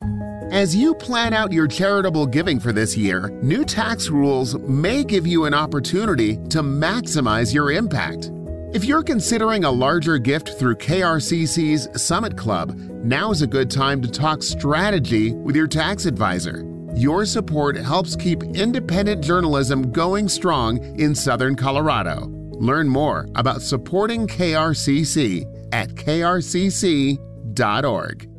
As you plan out your charitable giving for this year, new tax rules may give you an opportunity to maximize your impact. If you're considering a larger gift through KRCC's Summit Club, now is a good time to talk strategy with your tax advisor. Your support helps keep independent journalism going strong in Southern Colorado. Learn more about supporting KRCC at krcc.org.